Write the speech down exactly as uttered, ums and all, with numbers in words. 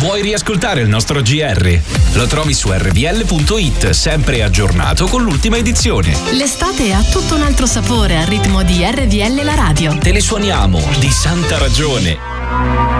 Vuoi riascoltare il nostro G R? Lo trovi su erre vu elle punto it, sempre aggiornato con l'ultima edizione. L'estate ha tutto un altro sapore al ritmo di erre vu elle la radio. Te ne suoniamo di santa ragione.